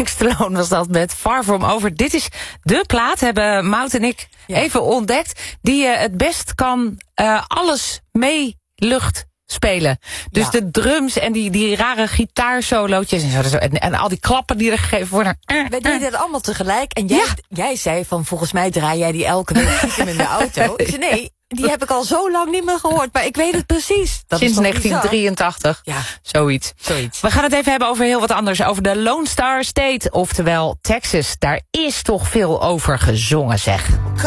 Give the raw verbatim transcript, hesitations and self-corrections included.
Sylvester Stallone was dat met Far From Over. Dit is de plaat, hebben Mout en ik ja. even ontdekt, die uh, het best kan uh, alles mee lucht spelen. Dus ja. de drums en die, die rare gitaarsolootjes en, zo, en, en al die klappen die er gegeven worden. Wij deden het allemaal tegelijk. En jij, ja. jij zei van, volgens mij draai jij die elke week stiekem in de auto. Ik zei, nee, die heb ik al zo lang niet meer gehoord. Maar ik weet het precies. Dat Sinds negentien drieëntachtig. Ja. Zoiets. Zoiets. We gaan het even hebben over heel wat anders. Over de Lone Star State, oftewel Texas. Daar is toch veel over gezongen, zeg.